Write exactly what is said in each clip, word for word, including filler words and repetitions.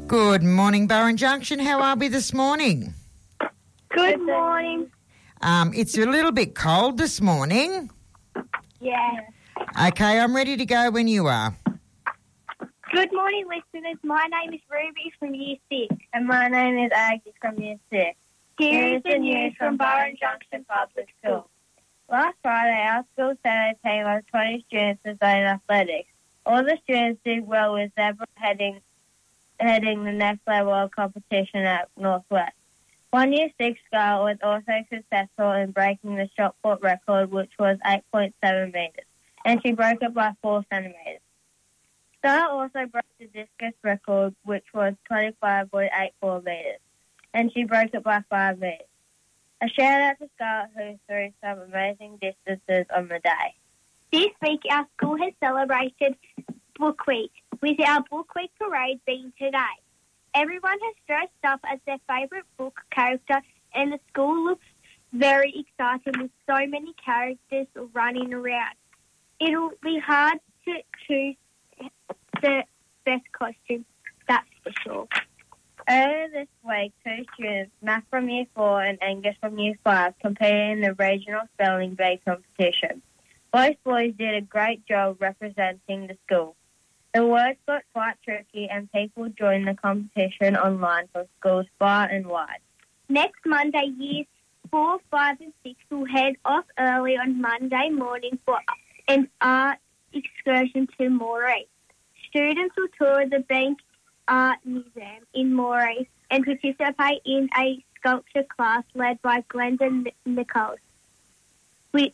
Good morning, Burren Junction. How are we this morning? Good morning. Um, it's a little bit cold this morning. Yeah. Okay, I'm ready to go when you are. Good morning, listeners. My name is Ruby from Year six. And my name is Aggie from Year six. Here is the news from Burren Junction Public School. Last Friday, our school sent a team of twenty students to zone athletics. All the students did well, with Zebra heading, heading the next level of competition at Northwest. One Year six girl was also successful in breaking the shot put record, which was eight point seven metres, and she broke it by four centimetres. Star also broke the discus record, which was twenty-five point eight four metres, and she broke it by five metres. A shout out to Scarlett, who threw some amazing distances on the day. This week our school has celebrated Book Week, with our Book Week parade being today. Everyone has dressed up as their favourite book character, and the school looks very exciting with so many characters running around. It'll be hard to choose the best costume, that's for sure. Earlier this week, two students, Matt from Year four and Angus from Year five, competed in the regional spelling bee competition. Both boys did a great job representing the school. The words got quite tricky and people joined the competition online from schools far and wide. Next Monday, Years four, five and six will head off early on Monday morning for an art excursion to Moree. Students will tour the Bank Art Museum in Moree and participate in a sculpture class led by Glenda Nichols, which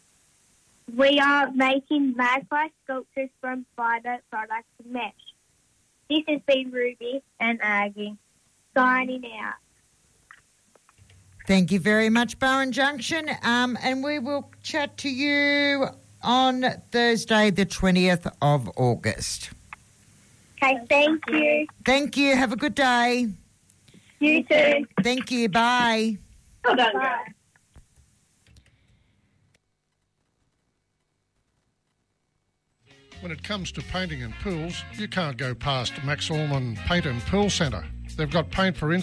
we are making magpie sculptures from fibre products and mesh. This has been Ruby and Aggie signing out. Thank you very much, Burren Junction, um, and we will chat to you on Thursday, the twentieth of August. Okay, thank you. Thank you. Have a good day. You too. Thank you. Bye. Well done, Bye. When it comes to painting and pools, you can't go past Max Allman Paint and Pool Centre. They've got paint for